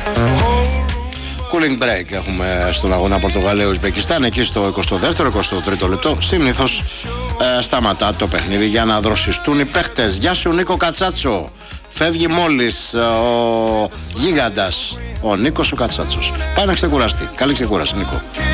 Cooling break έχουμε στον αγώνα Πορτογαλία-Ουσμπεκιστάν. Εκεί στο 22ο-23ο λεπτό συνήθως σταματά το παιχνίδι για να δροσιστούν οι παίχτες. Γεια σου Νίκο Κατσάτσο. Φεύγει μόλις ο γίγαντας ο Νίκος ο Κατσάτσος. Πάει να ξεκουραστεί. Καλή ξεκούραση Νίκο.